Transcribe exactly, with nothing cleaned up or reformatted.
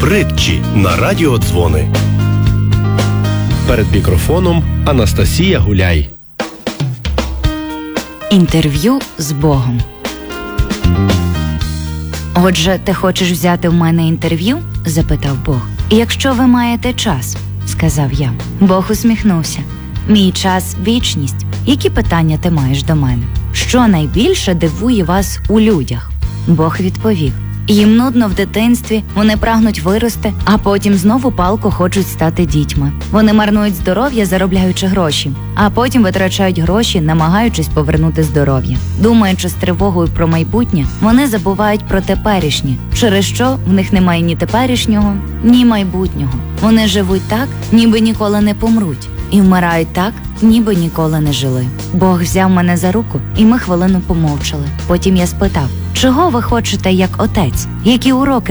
Притчі на радіодзвони. Перед мікрофоном Анастасія Гуляй. Інтерв'ю з Богом. «Отже, ти хочеш взяти в мене інтерв'ю?» – запитав Бог. «Якщо ви маєте час», – сказав я. Бог усміхнувся. «Мій час – вічність. Які питання ти маєш до мене? Що найбільше дивує вас у людях?» Бог відповів. «Їм нудно в дитинстві, вони прагнуть вирости, а потім знову палко хочуть стати дітьми. Вони марнують здоров'я, заробляючи гроші, а потім витрачають гроші, намагаючись повернути здоров'я. Думаючи з тривогою про майбутнє, вони забувають про теперішнє, через що в них немає ні теперішнього, ні майбутнього. Вони живуть так, ніби ніколи не помруть, і вмирають так, ніби ніколи не жили». Бог взяв мене за руку, і ми хвилину помовчали. Потім я спитав: «Чого ви хочете як отець? Які уроки